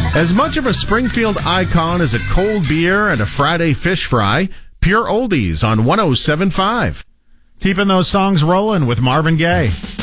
As much of a Springfield icon as a cold beer and a Friday fish fry, Pure Oldies on 107.5. Keeping those songs rolling with Marvin Gaye.